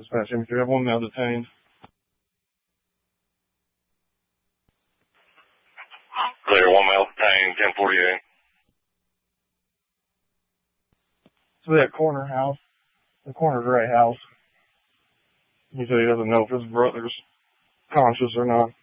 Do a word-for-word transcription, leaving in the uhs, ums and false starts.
Dispatch M three, I have one male detained. Clear, one male detained, ten forty-eight. So that corner house, the corner gray house. He said he doesn't know if his brother's conscious or not.